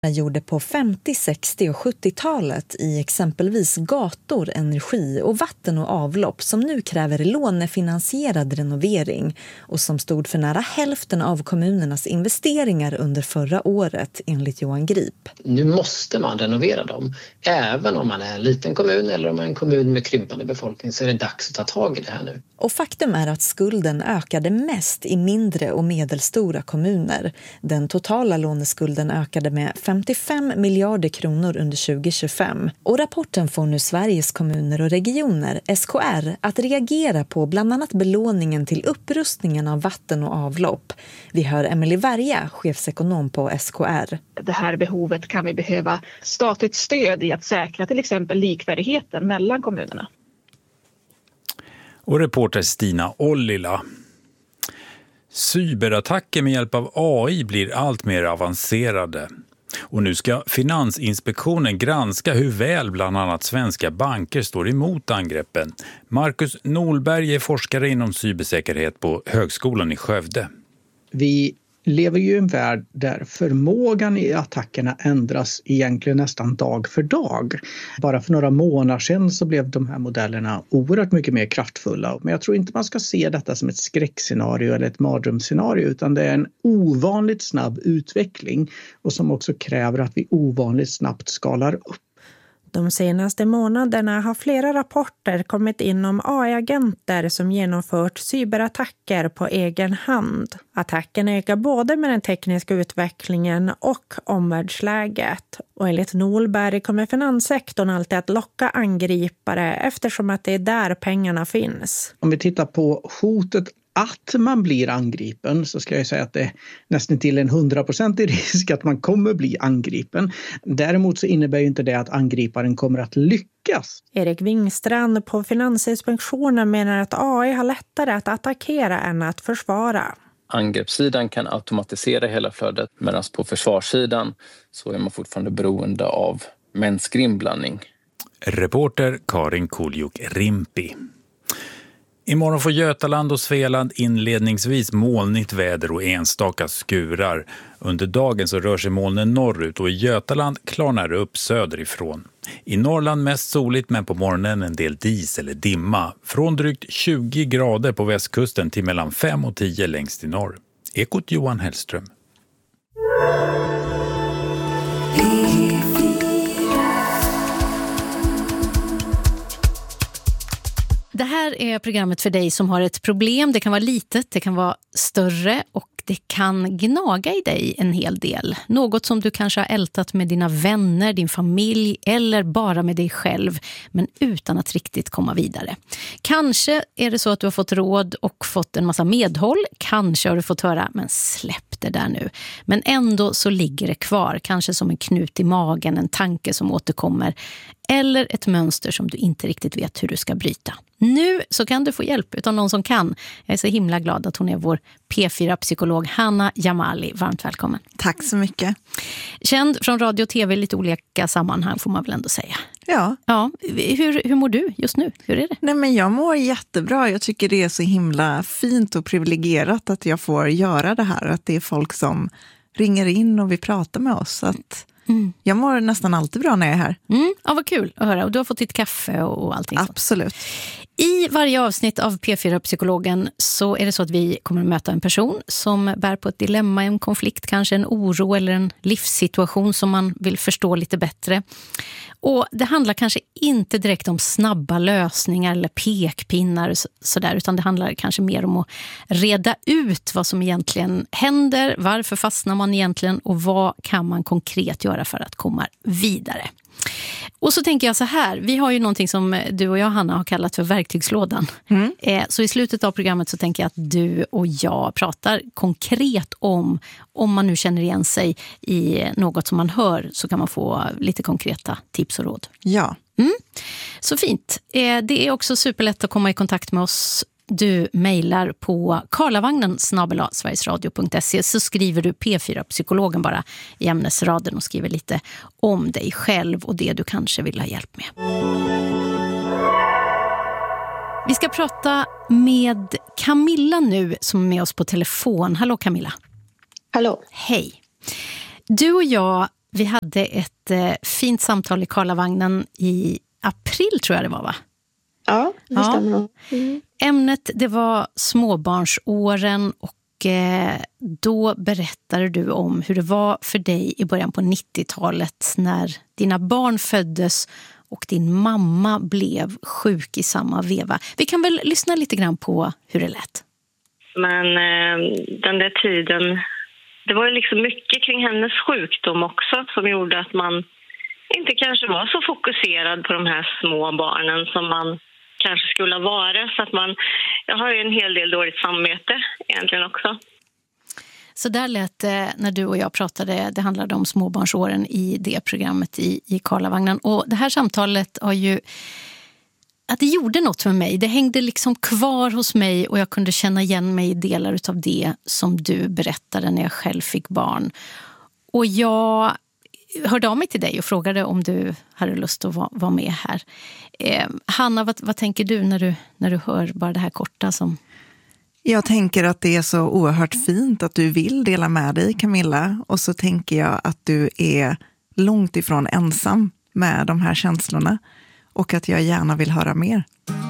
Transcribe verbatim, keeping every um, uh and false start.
gjorde på femtio-, sextio- och sjuttiotalet i exempelvis gator, energi och vatten och avlopp som nu kräver lånefinansierad renovering och som stod för nära hälften av kommunernas investeringar under förra året enligt Johan Grip. Nu måste man renovera dem. Även om man är en liten kommun eller om man är en kommun med krympande befolkning så är det dags att ta tag i det här nu. Och faktum är att skulden ökade mest i mindre och medelstora kommuner. Den totala låneskulden ökade med femtiofem miljarder kronor under tjugo tjugofem. Och rapporten får nu Sveriges kommuner och regioner, S K R, att reagera på bland annat belåningen till upprustningen av vatten och avlopp. Vi hör Emelie Värja, chefsekonom på S K R. Det här behovet kan vi behöva statligt stöd i att säkra till exempel likvärdigheten mellan kommunerna. Och reporter Stina Ollila. Cyberattacker med hjälp av A I blir allt mer avancerade. Och nu ska Finansinspektionen granska hur väl bland annat svenska banker står emot angreppen. Marcus Nolberg är forskare inom cybersäkerhet på Högskolan i Skövde. Vi lever ju i en värld där förmågan i attackerna ändras egentligen nästan dag för dag. Bara för några månader sedan så blev de här modellerna oerhört mycket mer kraftfulla. Men jag tror inte man ska se detta som ett skräckscenario eller ett mardrömsscenario, utan det är en ovanligt snabb utveckling och som också kräver att vi ovanligt snabbt skalar upp. De senaste månaderna har flera rapporter kommit in om A I-agenter som genomfört cyberattacker på egen hand. Attacken ökar både med den tekniska utvecklingen och omvärldsläget. Och enligt Nolberg kommer finanssektorn alltid att locka angripare eftersom att det är där pengarna finns. Om vi tittar på hotet att man blir angripen så ska jag säga att det är nästan till en hundraprocentig risk att man kommer bli angripen. Däremot så innebär ju inte det att angriparen kommer att lyckas. Erik Wingstrand på Finansinspektionen menar att A I har lättare att attackera än att försvara. Angreppssidan kan automatisera hela flödet, medan på försvarssidan så är man fortfarande beroende av mänsklig inblandning. Reporter Karin Koljuk-Rimpi. Imorgon får Götaland och Svealand inledningsvis molnigt väder och enstaka skurar. Under dagen så rör sig molnen norrut och i Götaland klarnar det upp söderifrån. I Norrland mest soligt men på morgonen en del dis eller dimma. Från drygt tjugo grader på västkusten till mellan fem och tio längst i norr. Ekot Johan Hellström. Det här är programmet för dig som har ett problem. Det kan vara litet, det kan vara större och det kan gnaga i dig en hel del. Något som du kanske har ältat med dina vänner, din familj eller bara med dig själv, men utan att riktigt komma vidare. Kanske är det så att du har fått råd och fått en massa medhåll. Kanske har du fått höra, men släpp det där nu. Men ändå så ligger det kvar, kanske som en knut i magen, en tanke som återkommer. Eller ett mönster som du inte riktigt vet hur du ska bryta. Nu så kan du få hjälp utan någon som kan. Jag är så himla glad att hon är vår P fyra-psykolog Hanna Jamali. Varmt välkommen. Tack så mycket. Känd från radio och tv i lite olika sammanhang får man väl ändå säga. Ja. ja. Hur, hur mår du just nu? Hur är det? Nej, men jag mår jättebra. Jag tycker det är så himla fint och privilegierat att jag får göra det här. Att det är folk som ringer in och vill prata med oss. Att Mm. Jag mår nästan alltid bra när jag är här. Mm. Ja, vad kul att höra. Och du har fått ditt kaffe och allting. Absolut. Så. I varje avsnitt av P fyra-psykologen så är det så att vi kommer att möta en person som bär på ett dilemma, en konflikt, kanske en oro eller en livssituation som man vill förstå lite bättre. Och det handlar kanske inte direkt om snabba lösningar eller pekpinnar sådär, utan det handlar kanske mer om att reda ut vad som egentligen händer, varför fastnar man egentligen och vad kan man konkret göra för att komma vidare. Och så tänker jag så här, vi har ju någonting som du och jag, Hanna, har kallat för verktygslådan. Mm. Så i slutet av programmet så tänker jag att du och jag pratar konkret om, om man nu känner igen sig i något som man hör, så kan man få lite konkreta tips och råd. Ja. Mm. Så fint. Det är också superlätt att komma i kontakt med oss. Du mejlar på karlavagnen snabel-a sverigesradio punkt se, så skriver du P fyra-psykologen bara i ämnesraden och skriver lite om dig själv och det du kanske vill ha hjälp med. Vi ska prata med Camilla nu som är med oss på telefon. Hallå Camilla. Hallå. Hej. Du och jag Vi hade ett eh, fint samtal i Karlavagnen i april tror jag det var, va? Ja, det ja. stämmer nog. Mm. Ämnet det var småbarnsåren och eh, då berättade du om hur det var för dig i början på nittiotalet när dina barn föddes och din mamma blev sjuk i samma veva. Vi kan väl lyssna lite grann på hur det lät. Men eh, den där tiden, det var ju liksom mycket kring hennes sjukdom också som gjorde att man inte kanske var så fokuserad på de här små barnen som man kanske skulle vara. Så att man, jag har ju en hel del dåligt samvete egentligen också. Så där lät det när du och jag pratade, det handlade om småbarnsåren i det programmet i, i Karlavagnen. Och det här samtalet har ju, att det gjorde något för mig. Det hängde liksom kvar hos mig och jag kunde känna igen mig i delar av det som du berättade när jag själv fick barn. Och jag hörde av mig till dig och frågade om du hade lust att vara, vara med här. Eh, Hanna, vad, vad tänker du när, du när du hör bara det här korta som... Jag tänker att det är så oerhört fint att du vill dela med dig, Camilla. Och så tänker jag att du är långt ifrån ensam med de här känslorna. Och att jag gärna vill höra mer.